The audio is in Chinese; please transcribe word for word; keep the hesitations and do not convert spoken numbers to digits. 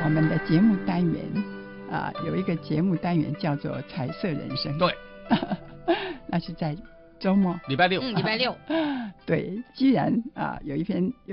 我们的节目单元啊，有一个节目单元叫做彩色人生。 对， 那是在周末， 礼拜六， 嗯，礼拜六。 对，既然啊有一篇。